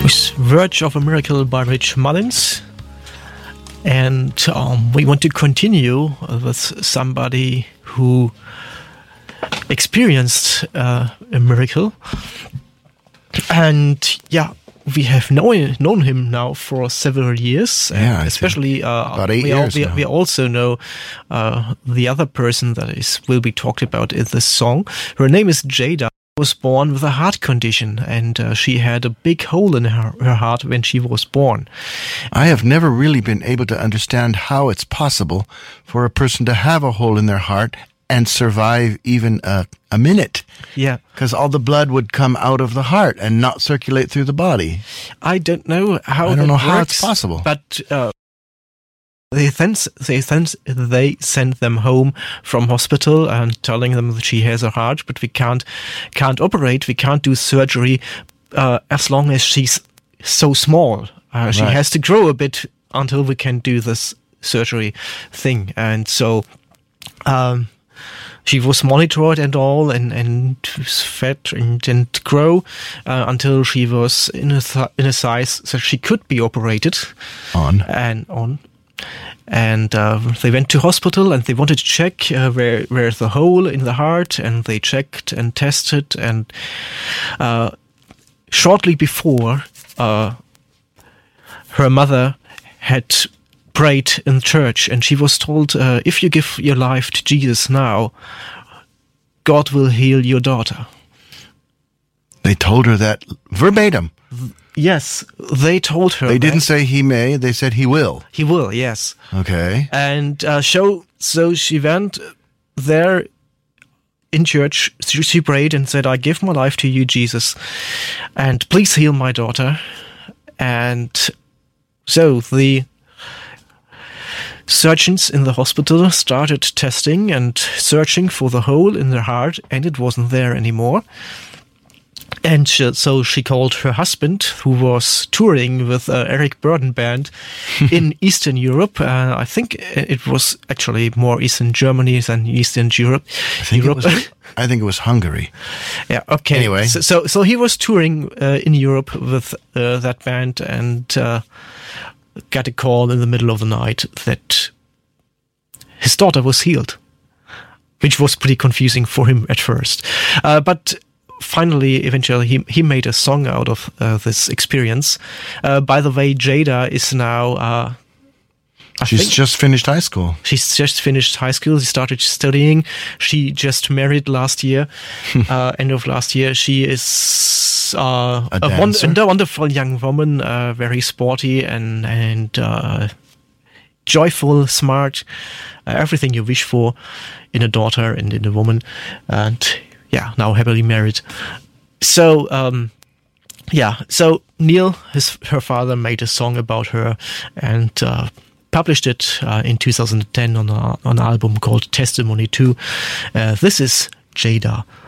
was Verge of a Miracle by Rich Mullins. And we want to continue with somebody who experienced a miracle. And we have known him now for several years. Yeah, especially about 8 years now. We also know the other person that will be talked about in this song. Her name is Jada. Was born with a heart condition, and she had a big hole in her heart when she was born. I have never really been able to understand how it's possible for a person to have a hole in their heart and survive even a minute. Yeah. Because all the blood would come out of the heart and not circulate through the body. I don't know how I don't know how works, it's possible. But they send them home from hospital and telling them that she has a heart, but we can't operate, we can't do surgery as long as she's so small. She has to grow a bit until we can do this surgery thing. And so she was monitored and all, and fed and grow until she was in a size that she could be operated on. And they went to hospital and they wanted to check where's the hole in the heart, and they checked and tested, and shortly before her mother had prayed in church, and she was told, if you give your life to Jesus now, God will heal your daughter. They told her that verbatim. Yes, they told her. They didn't say he may, they said he will. He will, yes. Okay. And so she went there in church, she prayed and said, I give my life to you, Jesus, and please heal my daughter. And so the surgeons in the hospital started testing and searching for the hole in the heart, and it wasn't there anymore. And so she called her husband, who was touring with Eric Burden Band in Eastern Europe. I think it was actually more Eastern Germany than Eastern Europe. I think it was Hungary. Yeah, okay. Anyway. So he was touring in Europe with that band, and got a call in the middle of the night that his daughter was healed, which was pretty confusing for him at first. But finally, eventually, he made a song out of this experience. By the way, Jada is now... She's just finished high school. She's just finished high school. She started studying. She just married last year, end of last year. She is a wonderful young woman, very sporty and joyful, smart, everything you wish for in a daughter and in a woman. And now happily married. So, so Neil, her father, made a song about her and published it in 2010 on an album called Testimony 2. This is Jada.